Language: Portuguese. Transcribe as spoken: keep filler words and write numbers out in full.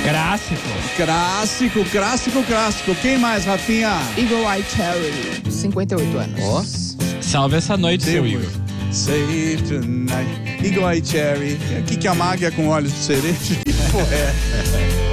Clássico. Clássico, clássico, clássico. Quem mais, Rafinha? Eagle Eye Cherry, cinquenta e oito anos. Ó. Salve essa noite, seu Igor. Save tonight. Eagle Eye Cherry. O que, que é a mágia com olhos de cereja? Que porra é?